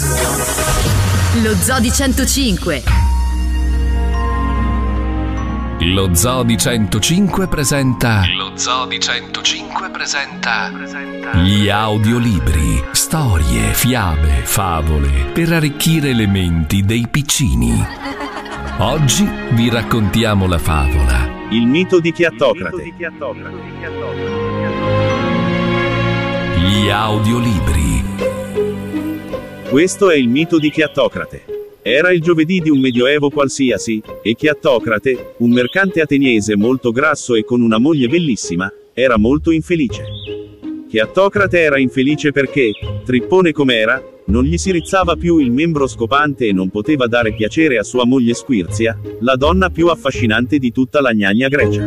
Lo Zoo di 105. Lo Zoo di 105 presenta. Lo Zoo di 105 presenta gli audiolibri, storie, fiabe, favole per arricchire le menti dei piccini. Oggi vi raccontiamo la favola Il mito di Chiattocrate. Gli audiolibri. Questo è il mito di Chiattocrate. Era il giovedì di un medioevo qualsiasi, e Chiattocrate, un mercante ateniese molto grasso e con una moglie bellissima, era molto infelice. Chiattocrate era infelice perché, trippone com'era, non gli si rizzava più il membro scopante e non poteva dare piacere a sua moglie Squirzia, la donna più affascinante di tutta la gnagna Grecia.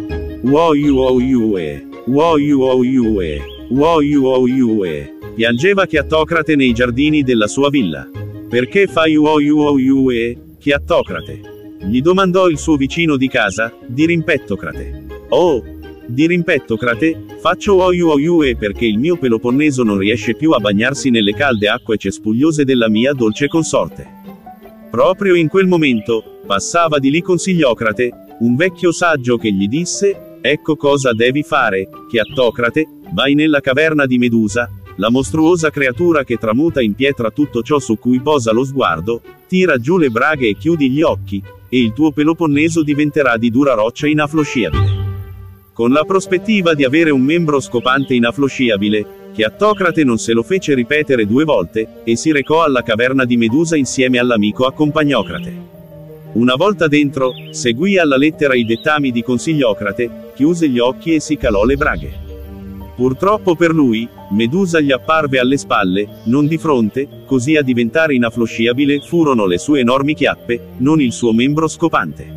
Piangeva Chiattocrate nei giardini della sua villa. Perché fai Chiattocrate? Gli domandò il suo vicino di casa, Dirimpettocrate. Oh, Dirimpettocrate, faccio perché il mio Peloponneso non riesce più a bagnarsi nelle calde acque cespugliose della mia dolce consorte. Proprio in quel momento, passava di lì Consigliocrate, un vecchio saggio che gli disse: ecco cosa devi fare, Chiattocrate, vai nella caverna di Medusa, la mostruosa creatura che tramuta in pietra tutto ciò su cui posa lo sguardo, tira giù le braghe e chiudi gli occhi, e il tuo Peloponneso diventerà di dura roccia inafflosciabile. Con la prospettiva di avere un membro scopante inafflosciabile, Chiattocrate non se lo fece ripetere 2 volte, e si recò alla caverna di Medusa insieme all'amico Accompagnocrate. Una volta dentro, seguì alla lettera i dettami di Consigliocrate, chiuse gli occhi e si calò le braghe. Purtroppo per lui, Medusa gli apparve alle spalle, non di fronte, così a diventare inafflosciabile furono le sue enormi chiappe, non il suo membro scopante.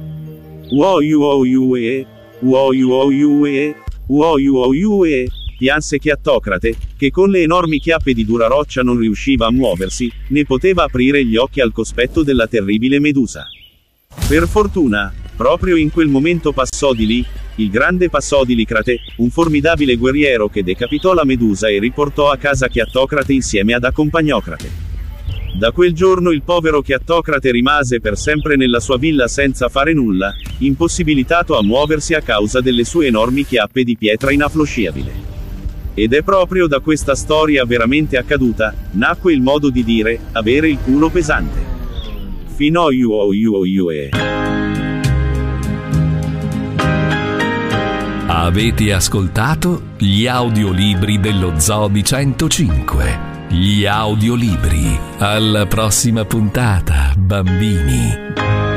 Pianse Chiattocrate, che con le enormi chiappe di dura roccia non riusciva a muoversi, né poteva aprire gli occhi al cospetto della terribile Medusa. Per fortuna, proprio in quel momento passò di lì il grande Passodilicrate, un formidabile guerriero che decapitò la Medusa e riportò a casa Chiattocrate insieme ad Accompagnocrate. Da quel giorno il povero Chiattocrate rimase per sempre nella sua villa senza fare nulla, impossibilitato a muoversi a causa delle sue enormi chiappe di pietra inafflosciabile. Ed è proprio da questa storia veramente accaduta, nacque il modo di dire, avere il culo pesante. Fino Avete ascoltato gli audiolibri dello Zoo di 105. Gli audiolibri. Alla prossima puntata, bambini.